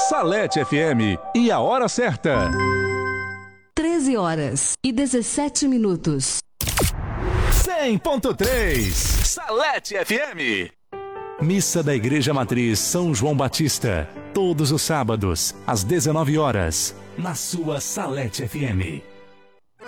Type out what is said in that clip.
Salete FM e a hora certa. 13 horas e 17 minutos. 100.3 Salete FM. Missa da Igreja Matriz São João Batista. Todos os sábados, às 19 horas, na sua Salete FM.